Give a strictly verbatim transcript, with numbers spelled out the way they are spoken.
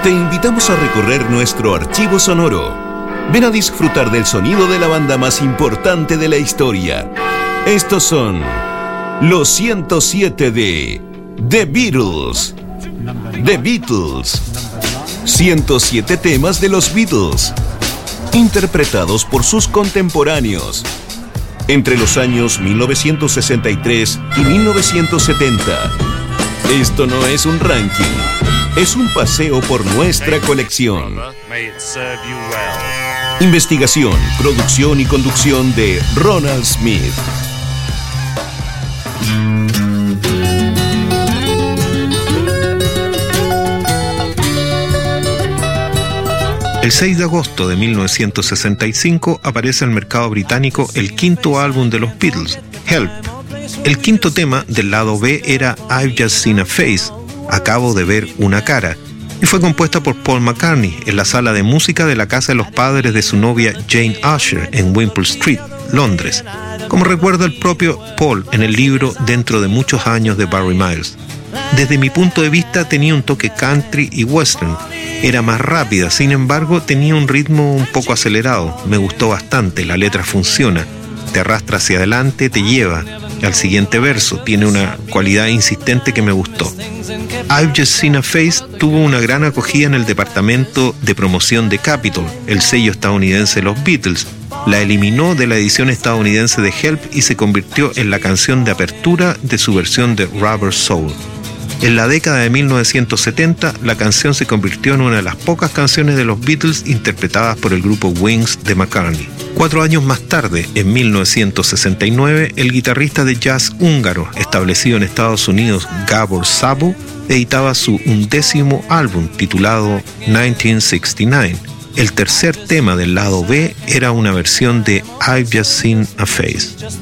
Te invitamos a recorrer nuestro archivo sonoro. Ven a disfrutar del sonido de la banda más importante de la historia. Estos son los ciento siete de The Beatles. The Beatles. ciento siete temas de los Beatles, interpretados por sus contemporáneos entre los años mil novecientos sesenta y tres y mil novecientos setenta. Esto no es un ranking, es un paseo por nuestra colección. Investigación, producción y conducción de Ronald Smith. El seis de agosto de mil novecientos sesenta y cinco aparece en el mercado británico el quinto álbum de los Beatles, Help. El quinto tema del lado B era I've Just Seen a Face, acabo de ver una cara, y fue compuesta por Paul McCartney en la sala de música de la casa de los padres de su novia Jane Asher en Wimpole Street, Londres, como recuerda el propio Paul en el libro Dentro de muchos años de Barry Miles. Desde mi punto de vista tenía un toque country y western. Era más rápida, sin embargo tenía un ritmo un poco acelerado. Me gustó bastante, la letra funciona, te arrastra hacia adelante, te lleva al siguiente verso, tiene una cualidad insistente que me gustó. I've Just Seen a Face tuvo una gran acogida en el departamento de promoción de Capitol, el sello estadounidense de los Beatles. La eliminó de la edición estadounidense de Help y se convirtió en la canción de apertura de su versión de Rubber Soul. En la década de mil novecientos setenta, la canción se convirtió en una de las pocas canciones de los Beatles interpretadas por el grupo Wings de McCartney. Cuatro años más tarde, en mil novecientos sesenta y nueve, el guitarrista de jazz húngaro, establecido en Estados Unidos, Gábor Szabó, editaba su undécimo álbum titulado mil novecientos sesenta y nueve. El tercer tema del lado B era una versión de I've Just Seen a Face.